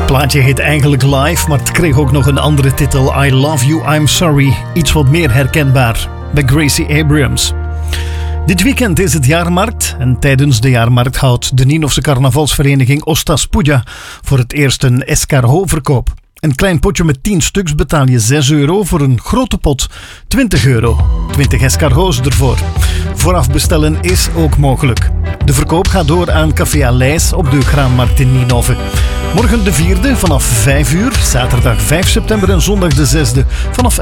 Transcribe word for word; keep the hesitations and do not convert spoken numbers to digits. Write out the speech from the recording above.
plaatje heet eigenlijk Live, maar het kreeg ook nog een andere titel. I Love You, I'm Sorry. Iets wat meer herkenbaar bij Gracie Abrams. Dit weekend is het jaarmarkt en tijdens de jaarmarkt houdt de Ninofse carnavalsvereniging Ostas Pudja voor het eerst een escargot-verkoop. Een klein potje met tien stuks betaal je zes euro, voor een grote pot twintig euro. twintig escargots ervoor. Vooraf bestellen is ook mogelijk. De verkoop gaat door aan Café Aleis op de Graanmarkt in Ninove. Morgen de vierde vanaf vijf uur, zaterdag vijf september en zondag de zesde vanaf